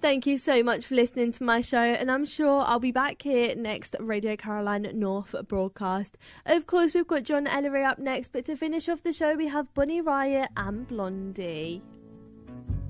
Thank you so much for listening to my show, and I'm sure I'll be back here next Radio Caroline North broadcast. Of course, we've got John Ellery up next, but to finish off the show, we have Bunny Riot and Blondie.